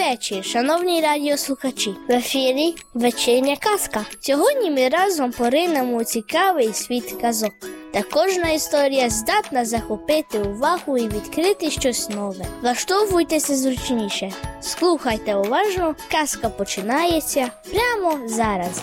вечір, шановні радіослухачі! В ефірі вечірня казка. Сьогодні ми разом поринемо у цікавий світ казок, де кожна історія здатна захопити увагу і відкрити щось нове. Влаштовуйтеся зручніше, слухайте уважно, казка починається прямо зараз.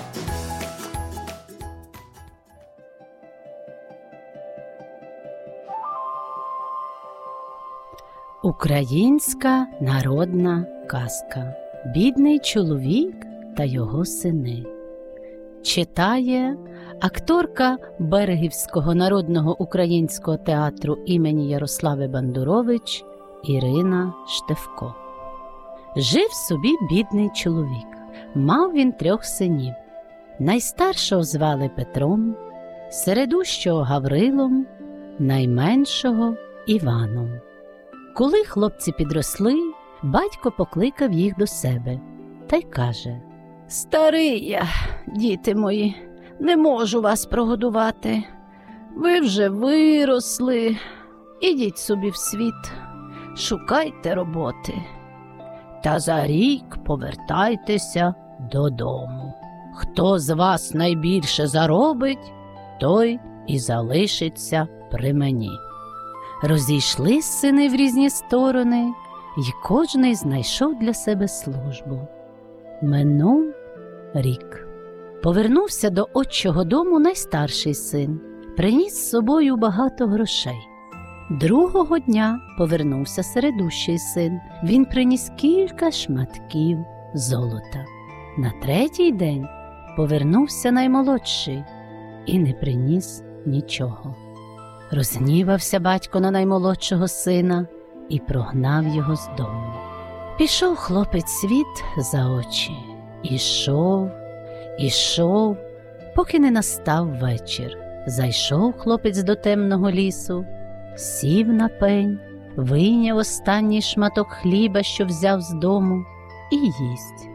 Українська народна казка «Бідний чоловік та його сини». Читає акторка Берегівського народного українського театру імені Ярослави Бандурович Ірина Штевко. Жив собі бідний чоловік. Мав він 3 синів. Найстаршого звали Петром, середущого Гаврилом, найменшого Іваном. Коли хлопці підросли, батько покликав їх до себе та й каже: «Старий я, діти мої, не можу вас прогодувати. Ви вже виросли, ідіть собі в світ, шукайте роботи. Та за рік повертайтеся додому. Хто з вас найбільше заробить, той і залишиться при мені». Розійшлись сини в різні сторони, й кожний знайшов для себе службу. Минув рік. Повернувся до отчого дому найстарший син, приніс з собою багато грошей. Другого дня повернувся середущий син, він приніс кілька шматків золота. На 3-й день повернувся наймолодший і не приніс нічого. Розгнівався батько на наймолодшого сина і прогнав його з дому. Пішов хлопець світ за очі. Ішов, поки не настав вечір. Зайшов хлопець до темного лісу, сів на пень, вийняв останній шматок хліба, що взяв з дому, і їсть.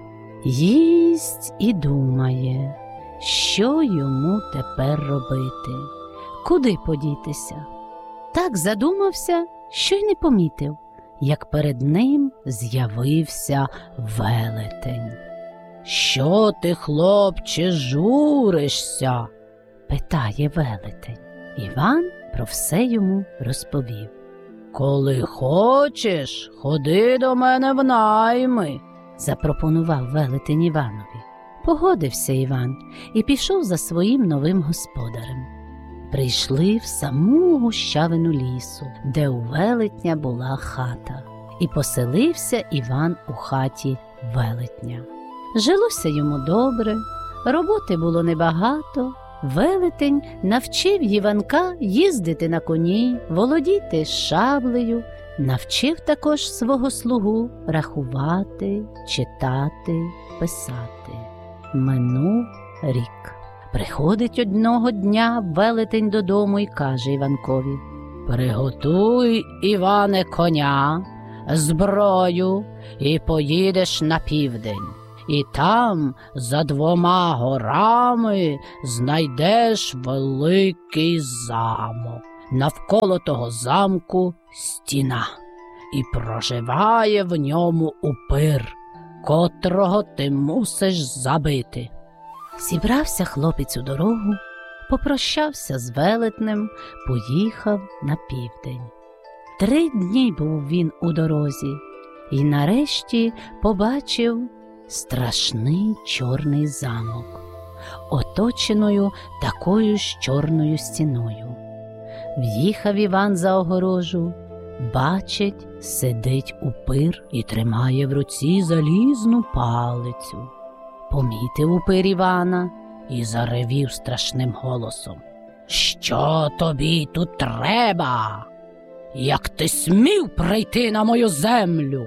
Їсть і думає, що йому тепер робити. Куди подітися? Так задумався, що й не помітив, як перед ним з'явився велетень. «Що ти, хлопче, журишся?» – питає велетень. Іван про все йому розповів. «Коли хочеш, ходи до мене в найми», – запропонував велетень Іванові. Погодився Іван і пішов за своїм новим господарем. Прийшли в саму гущавину лісу, де у велетня була хата, і поселився Іван у хаті велетня. Жилося йому добре, роботи було небагато. Велетень навчив Іванка їздити на коні, володіти шаблею, навчив також свого слугу рахувати, читати, писати. Минув рік. Приходить одного дня велетень додому і каже Іванкові: «Приготуй, Іване, коня, зброю і поїдеш на південь. І там, за 2 горами, знайдеш великий замок. Навколо того замку стіна, і проживає в ньому упир, котрого ти мусиш забити». Зібрався хлопець у дорогу, попрощався з велетнем, поїхав на південь. 3 дні був він у дорозі і нарешті побачив страшний чорний замок, оточеною такою ж чорною стіною. В'їхав Іван за огорожу, бачить, сидить упир і тримає в руці залізну палицю. Помітив упир Івана і заревів страшним голосом: «Що тобі тут треба? Як ти смів прийти на мою землю?»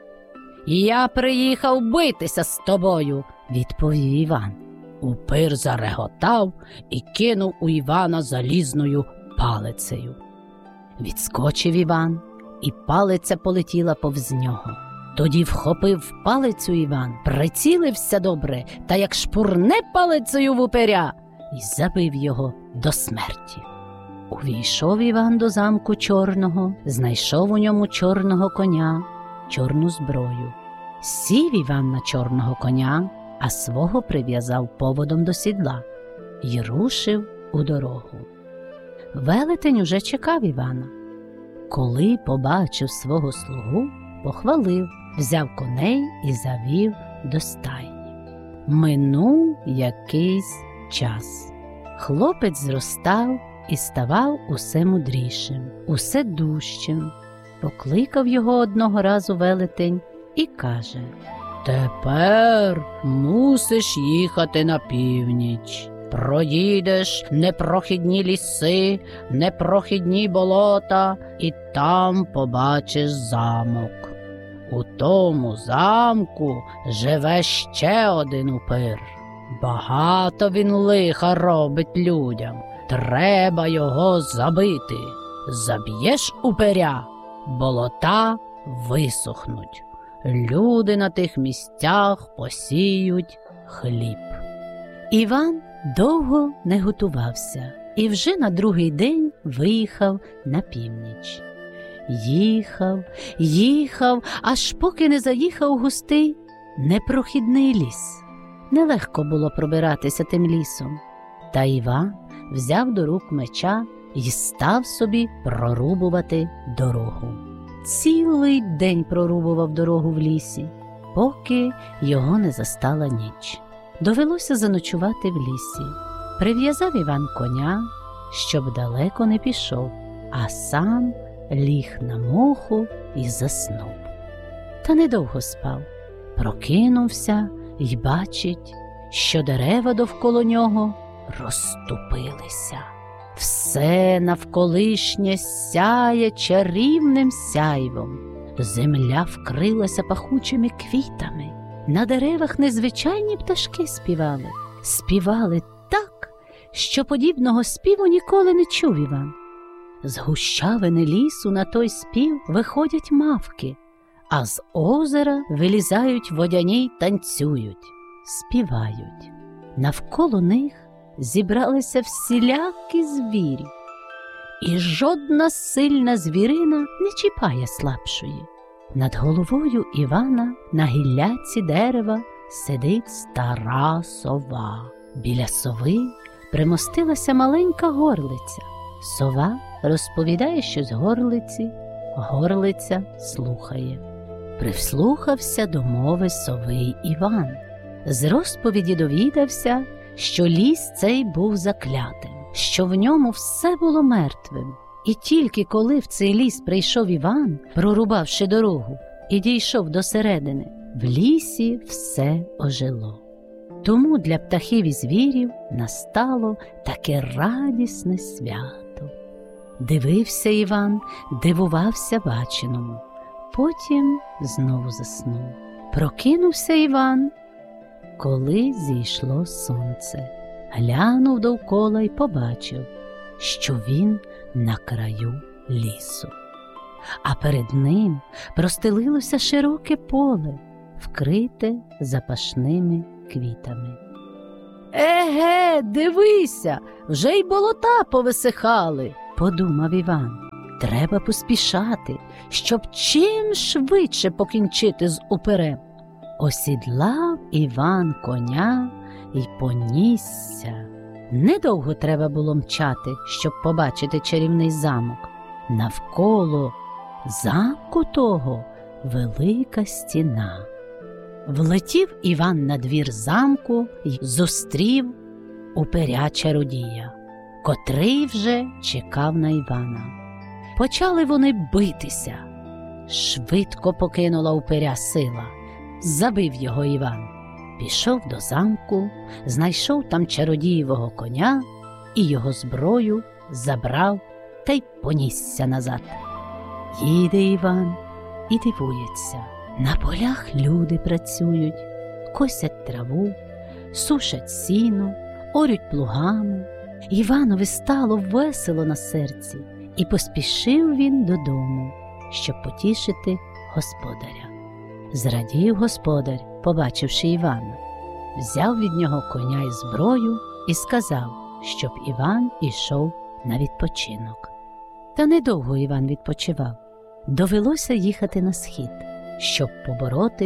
«Я приїхав битися з тобою», – відповів Іван. Упир зареготав і кинув у Івана залізною палицею. Відскочив Іван, і палиця полетіла повз нього. Тоді вхопив палицю Іван, прицілився добре, та як шпурне палицею в упиря, і забив його до смерті. Увійшов Іван до замку чорного, знайшов у ньому чорного коня, чорну зброю. Сів Іван на чорного коня, а свого прив'язав поводом до сідла й рушив у дорогу. Велетень уже чекав Івана. Коли побачив свого слугу, похвалив, взяв коней і завів до стайні. Минув якийсь час. Хлопець зростав і ставав усе мудрішим, усе дужчим. Покликав його одного разу велетень і каже: «Тепер мусиш їхати на північ. Проїдеш непрохідні ліси, непрохідні болота, і там побачиш замок. У тому замку живе ще один упир. Багато він лиха робить людям. Треба його забити. Заб'єш упиря, болота висохнуть. Люди на тих місцях посіють хліб». Іван довго не готувався і вже на другий день виїхав на північ. Їхав, аж поки не заїхав у густий непрохідний ліс. Нелегко було пробиратися тим лісом. Та Іван взяв до рук меча і став собі прорубувати дорогу. Цілий день прорубував дорогу в лісі, поки його не застала ніч. Довелося заночувати в лісі. Прив'язав Іван коня, щоб далеко не пішов, а сам ліг на моху і заснув. Та недовго спав. Прокинувся й бачить, що дерева довкола нього розступилися. Все навколишнє сяє чарівним сяйвом. Земля вкрилася пахучими квітами. На деревах незвичайні пташки співали. Співали так, що подібного співу ніколи не чув Іван. З гущавини лісу на той спів виходять мавки, а з озера вилізають водяні й танцюють, співають. Навколо них зібралися всілякі звірі, і жодна сильна звірина не чіпає слабшої. Над головою Івана на гілляці дерева сидить стара сова. Біля сови примостилася маленька горлиця. Сова розповідає щось горлиці, горлиця слухає. Прислухався до мови сови Іван. З розповіді довідався, що ліс цей був заклятим, що в ньому все було мертвим. І тільки коли в цей ліс прийшов Іван, прорубавши дорогу, і дійшов до середини, в лісі все ожило. Тому для птахів і звірів настало таке радісне свято. Дивився Іван, дивувався баченому, потім знову заснув. Прокинувся Іван, коли зійшло сонце. Глянув довкола й побачив, що він на краю лісу. А перед ним простелилося широке поле, вкрите запашними квітами. «Еге, дивися, вже й болота повисихали», – подумав Іван. «Треба поспішати, щоб чим швидше покінчити з упирем». Осідлав Іван коня й понісся. Недовго треба було мчати, щоб побачити чарівний замок. Навколо замку того велика стіна. Влетів Іван на двір замку й зустрів упиря-чародія, котрий вже чекав на Івана. Почали вони битися. Швидко покинула упиря сила. Забив його Іван. Пішов до замку, знайшов там чародієвого коня і його зброю забрав та й понісся назад. Їде Іван і дивується. На полях люди працюють, косять траву, сушать сіно, орють плугами. Іванові стало весело на серці, і поспішив він додому, щоб потішити господаря. Зрадів господар, побачивши Івана, взяв від нього коня і зброю і сказав, щоб Іван ішов на відпочинок. Та недовго Іван відпочивав. Довелося їхати на схід, щоб побороти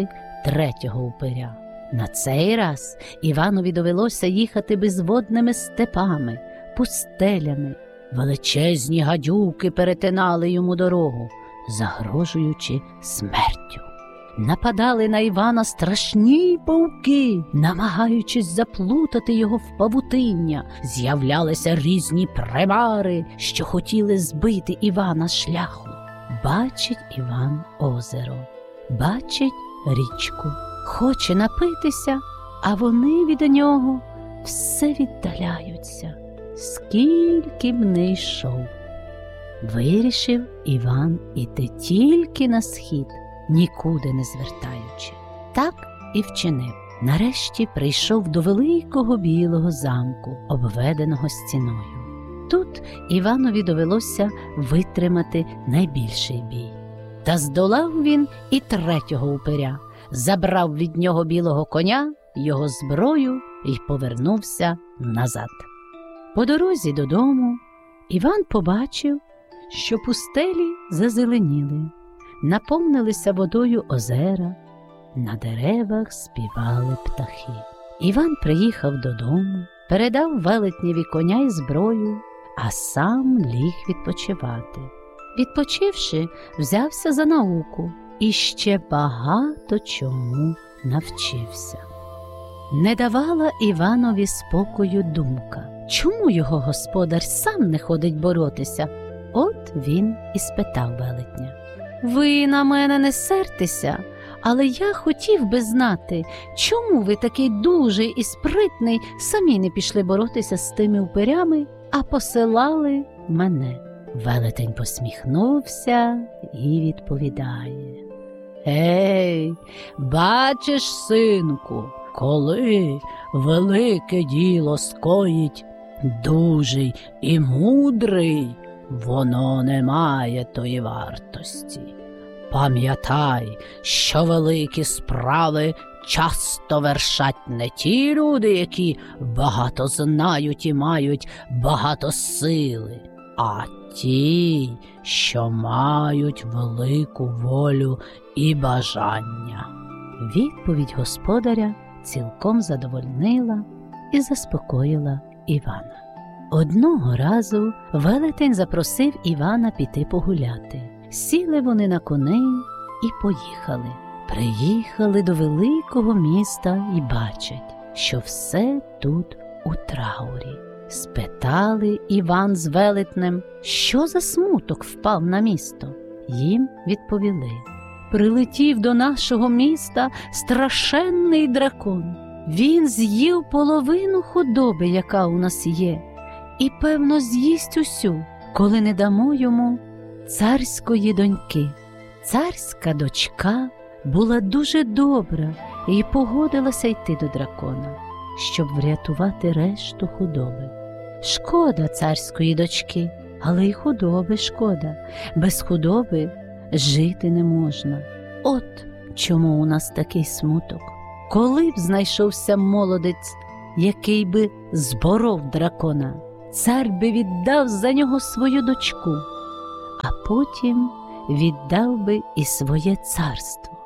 третього упиря. На цей раз Іванові довелося їхати безводними степами, пустелями. Величезні гадюки перетинали йому дорогу, загрожуючи смертю. Нападали на Івана страшні павуки, намагаючись заплутати його в павутиння. З'являлися різні примари, що хотіли збити Івана з шляху. Бачить Іван озеро, бачить річку. Хоче напитися, а вони від нього все віддаляються, скільки б не йшов. Вирішив Іван іти тільки на схід, нікуди не звертаючи. Так і вчинив. Нарешті прийшов до великого білого замку, обведеного стіною. Тут Іванові довелося витримати найбільший бій. Та здолав він і третього упиря, забрав від нього білого коня, його зброю і повернувся назад. По дорозі додому Іван побачив, що пустелі зазеленіли, наповнилися водою озера, на деревах співали птахи. Іван приїхав додому, передав велетнєві коня і зброю, а сам ліг відпочивати. Відпочивши, взявся за науку і ще багато чому навчився. Не давала Іванові спокою думка, чому його господар сам не ходить боротися. От він і спитав велетня: «Ви на мене не сертеся, але я хотів би знати, чому ви такий дужий і спритний самі не пішли боротися з тими упирями, а посилали мене?» Велетень посміхнувся і відповідає: «Ей, бачиш, синку, коли велике діло скоїть дужий і мудрий, воно не має тої вартості. Пам'ятай, що великі справи часто вершать не ті люди, які багато знають і мають багато сили, а ті, що мають велику волю і бажання». Відповідь господаря цілком задовольнила і заспокоїла Івана. Одного разу велетень запросив Івана піти погуляти. Сіли вони на коней і поїхали. Приїхали до великого міста і бачать, що все тут у траурі. Спитали Іван з велетнем, що за смуток впав на місто. Їм відповіли: «Прилетів до нашого міста страшенний дракон. Він з'їв половину худоби, яка у нас є, і, певно, з'їсть усю, коли не дамо йому царської доньки». Царська дочка була дуже добра і погодилася йти до дракона, щоб врятувати решту худоби. Шкода царської дочки, але й худоби шкода. Без худоби жити не можна. От чому у нас такий смуток. Коли б знайшовся молодець, який би зборов дракона, цар би віддав за нього свою дочку, а потім віддав би і своє царство.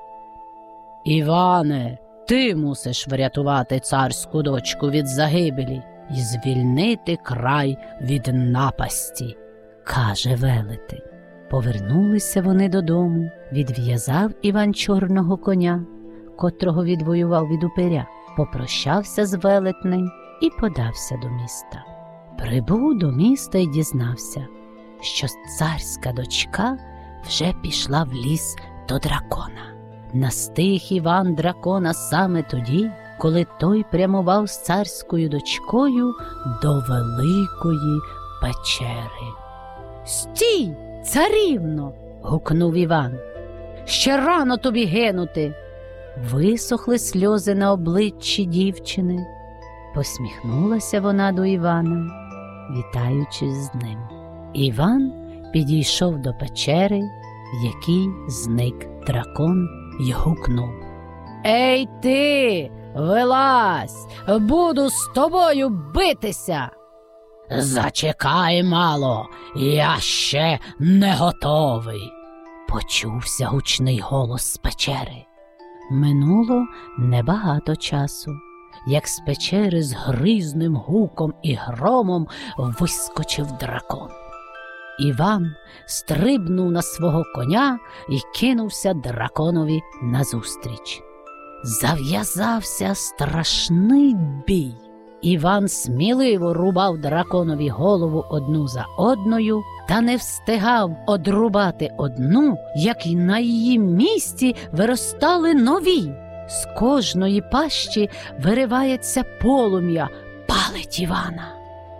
«Іване, ти мусиш врятувати царську дочку від загибелі і звільнити край від напасті», – каже велетень. Повернулися вони додому, відв'язав Іван чорного коня, котрого відвоював від упиря, попрощався з велетнем і подався до міста. Прибув до міста і дізнався, що царська дочка вже пішла в ліс до дракона. Настиг Іван дракона саме тоді, коли той прямував з царською дочкою до великої печери. «Стій, царівно!» – гукнув Іван. «Ще рано тобі гинути!» Висохли сльози на обличчі дівчини. Посміхнулася вона до Івана, вітаючись з ним. Іван підійшов до печери, в якій зник дракон, й гукнув: «Ей ти, вилазь, буду з тобою битися!» «Зачекай мало, я ще не готовий!» – почувся гучний голос з печери. Минуло небагато часу, як з печери з грізним гуком і громом вискочив дракон. Іван стрибнув на свого коня і кинувся драконові назустріч. Зав'язався страшний бій. Іван сміливо рубав драконові голову одну за одною, та не встигав одрубати одну, як і на її місці виростали нові. З кожної пащі виривається полум'я, палить Івана.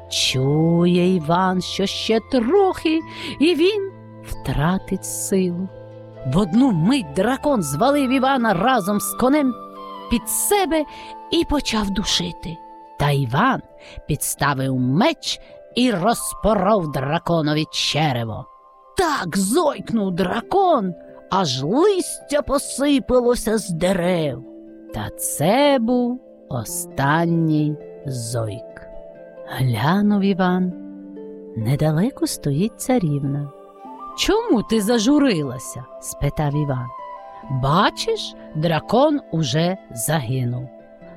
Чує Іван, що ще трохи, і він втратить силу. В одну мить дракон звалив Івана разом з конем під себе і почав душити. Та Іван підставив меч і розпоров драконові черево. Так зойкнув дракон, аж листя посипалося з дерев. Та це був останній зойк. Глянув Іван. Недалеко стоїть царівна. «Чому ти зажурилася?» – спитав Іван. «Бачиш, дракон уже загинув.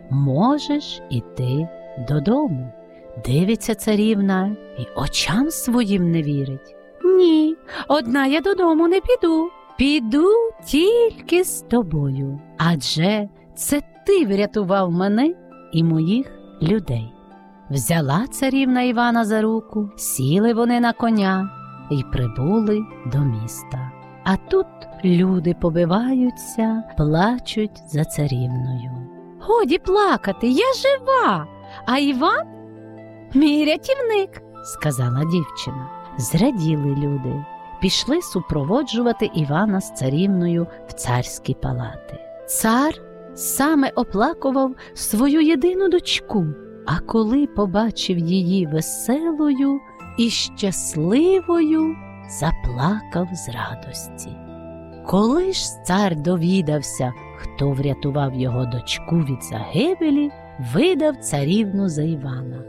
Можеш іти додому». Дивиться царівна і очам своїм не вірить. «Ні, одна я додому не піду. Піду тільки з тобою. Адже це ти врятував мене і моїх людей». Взяла царівна Івана за руку, сіли вони на коня і прибули до міста. А тут люди побиваються, плачуть за царівною. «Годі плакати, я жива, а Іван – мій рятівник», – сказала дівчина. Зраділи люди, пішли супроводжувати Івана з царівною в царські палати. Цар саме оплакував свою єдину дочку, а коли побачив її веселою і щасливою, заплакав з радості. Коли ж цар довідався, хто врятував його дочку від загибелі, видав царівну за Івана.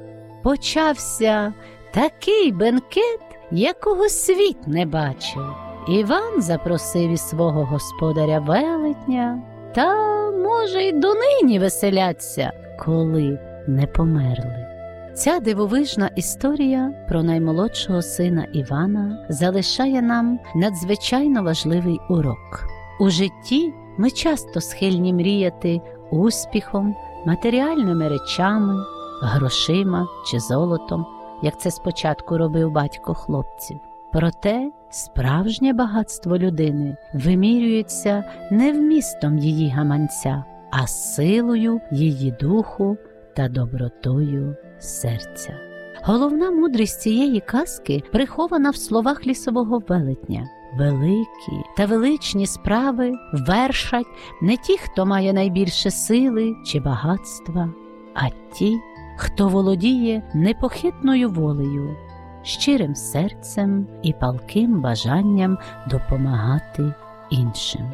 Почався такий бенкет, якого світ не бачив. Іван запросив із свого господаря велетня, та, може, й донині веселяться, коли не померли. Ця дивовижна історія про наймолодшого сина Івана залишає нам надзвичайно важливий урок. У житті ми часто схильні мріяти успіхом, матеріальними речами, грошима чи золотом, як це спочатку робив батько хлопців. Проте справжнє багатство людини вимірюється не вмістом її гаманця, а силою її духу та добротою серця. Головна мудрість цієї казки прихована в словах лісового велетня. Великі та величні справи вершать не ті, хто має найбільше сили чи багатства, а ті, хто володіє непохитною волею, щирим серцем і палким бажанням допомагати іншим.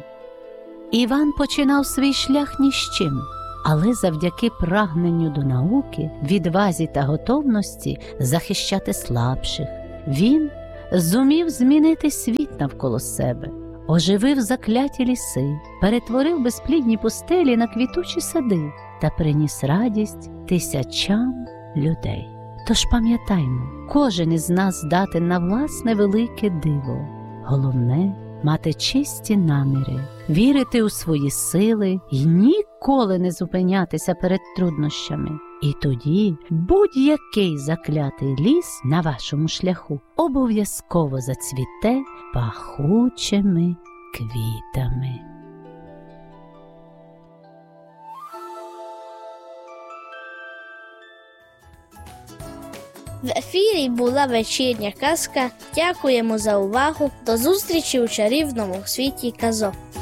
Іван починав свій шлях ні з чим, але завдяки прагненню до науки, відвазі та готовності захищати слабших, він зумів змінити світ навколо себе, оживив закляті ліси, перетворив безплідні пустелі на квітучі сади та приніс радість тисячам людей. Тож пам'ятаймо, кожен із нас здатен на власне велике диво. Головне – мати чисті наміри, вірити у свої сили і ніколи не зупинятися перед труднощами. І тоді будь-який заклятий ліс на вашому шляху обов'язково зацвіте пахучими квітами. В ефірі була вечірня казка. Дякуємо за увагу. До зустрічі у чарівному світі казок.